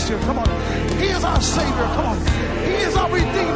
here. Come on. He is our Savior. Come on. He is our Redeemer.